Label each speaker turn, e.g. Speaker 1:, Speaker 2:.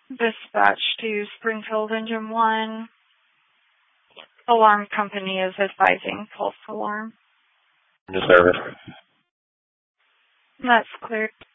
Speaker 1: Dispatch to Springfield Engine 1. Alarm company is advising false alarm.
Speaker 2: Into service.
Speaker 1: That's clear.